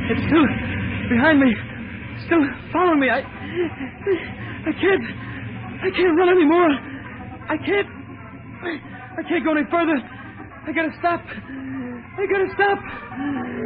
It's still behind me. Still following me. I can't run anymore. I can't go any further. I gotta stop.